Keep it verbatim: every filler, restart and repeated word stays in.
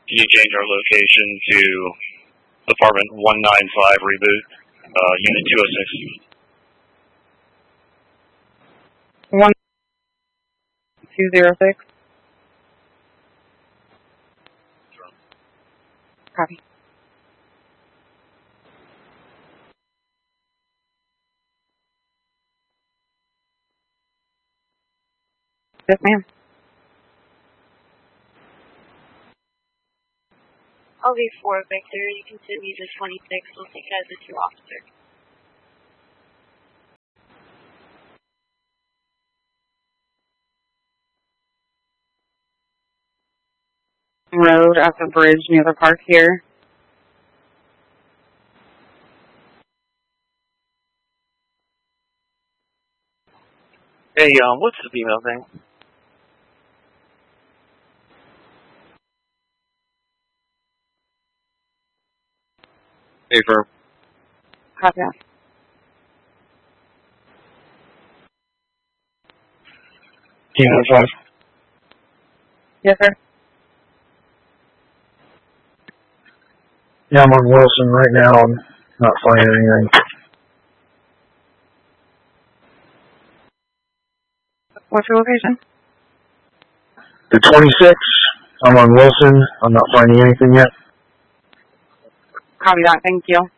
Can you change our location to apartment one ninety-five reboot, uh, unit two oh six? one two zero six. Copy. Yes, ma'am. I'll be four, Victor. You can sit me to twenty-six. We'll take it as a two officer. Road at the bridge near the park here. Hey, um, what's the female thing? Hey, firm. Copy that. Unit five. Yes, sir. Yeah, I'm on Wilson right now. I'm not finding anything. What's your location? The twenty-six, I'm on Wilson. I'm not finding anything yet. Copy that. Thank you.